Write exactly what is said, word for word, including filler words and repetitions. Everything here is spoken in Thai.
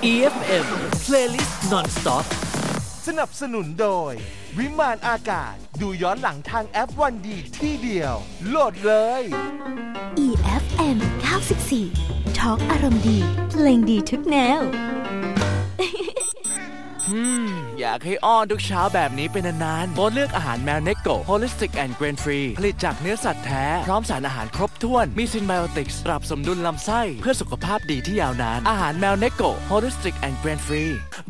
อี เอฟ เอ็ม Playlist Non-Stop สนับสนุนโดยวิมานอากาศดูย้อนหลังทางแอปวันดีที่เดียวโหลดเลยอี เอฟ เอ็ม เก้าสิบสี่ ทอล์กอารมณ์ดีเพลงดีทุกแนวอืมอยากให้อ้อนทุกเช้าแบบนี้เป็นนานๆโบเลือกอาหารแมวเนโก Holistic and Grain Free ผลิตจากเนื้อสัตว์แท้พร้อมสารอาหารครบถ้วนมีซินไบโอติกส์ปรับสมดุลลำไส้เพื่อสุขภาพดีที่ยาวนานอาหารแมวเนโก Holistic and Grain Free